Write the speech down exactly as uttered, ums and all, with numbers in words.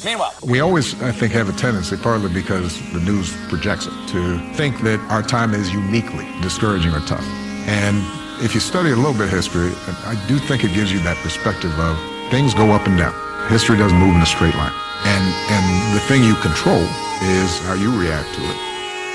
Meanwhile, we always, I think, have a tendency, partly because the news projects it, to think that our time is uniquely discouraging or tough. And if you study a little bit of history, I do think it gives you that perspective of things go up and down. History doesn't move in a straight line. And, and the thing you control is how you react to it.